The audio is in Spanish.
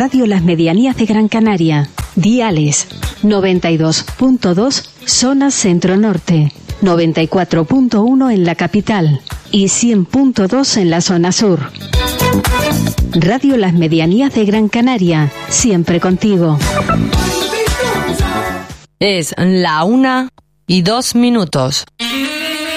Radio Las Medianías de Gran Canaria. Diales 92.2 zona centro-norte, 94.1 en la capital y 100.2 en la zona sur. Radio Las Medianías de Gran Canaria, siempre contigo. Es la 1:02.